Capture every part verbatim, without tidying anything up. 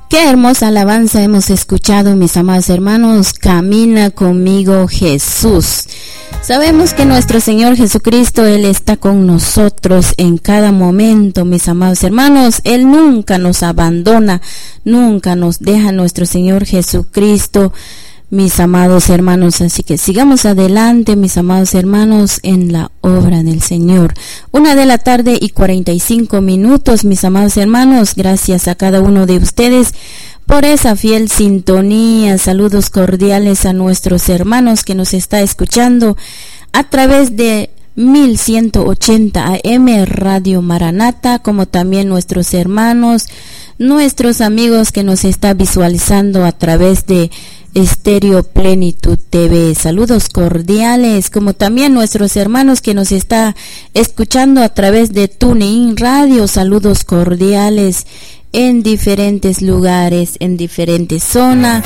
Qué hermosa alabanza hemos escuchado, mis amados hermanos. Camina conmigo, Jesús. Sabemos que nuestro Señor Jesucristo, Él está con nosotros en cada momento, mis amados hermanos. Él nunca nos abandona, nunca nos deja nuestro Señor Jesucristo, mis amados hermanos. Así que sigamos adelante, mis amados hermanos, en la obra del Señor. Una de la tarde y cuarenta y cinco minutos, mis amados hermanos. Gracias a cada uno de ustedes por esa fiel sintonía. Saludos cordiales a nuestros hermanos que nos está escuchando a través de mil ciento ochenta A M Radio Maranata, como también nuestros hermanos, nuestros amigos que nos está visualizando a través de Estéreo Plenitud T V. Saludos cordiales, como también nuestros hermanos que nos está escuchando a través de TuneIn Radio. Saludos cordiales en diferentes lugares, en diferentes zonas.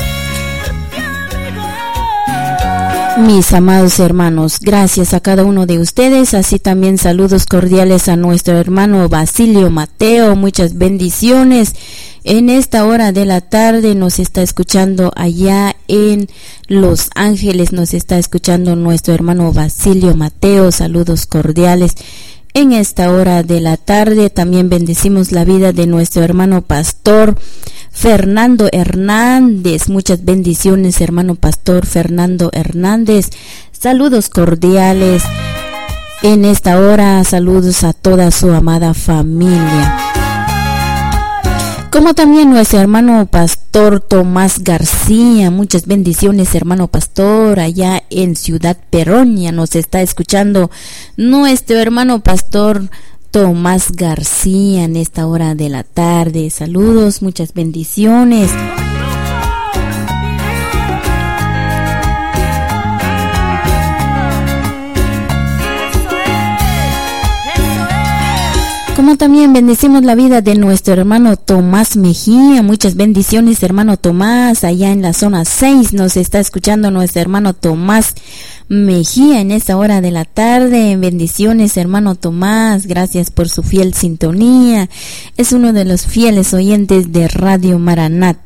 Mis amados hermanos, gracias a cada uno de ustedes. Así también saludos cordiales a nuestro hermano Basilio Mateo. Muchas bendiciones. En esta hora de la tarde nos está escuchando allá en Los Ángeles, nos está escuchando nuestro hermano Basilio Mateo. Saludos cordiales. En esta hora de la tarde también bendecimos la vida de nuestro hermano pastor Fernando Hernández. Muchas bendiciones, hermano pastor Fernando Hernández. Saludos cordiales. En esta hora, saludos a toda su amada familia. Como también nuestro hermano pastor Tomás García. Muchas bendiciones, hermano pastor, allá en Ciudad Peronia nos está escuchando nuestro hermano pastor Tomás García en esta hora de la tarde. Saludos, muchas bendiciones. Como también bendecimos la vida de nuestro hermano Tomás Mejía. Muchas bendiciones, hermano Tomás. Allá en la zona seis nos está escuchando nuestro hermano Tomás Mejía en esta hora de la tarde. Bendiciones, hermano Tomás. Gracias por su fiel sintonía. Es uno de los fieles oyentes de Radio Maranata.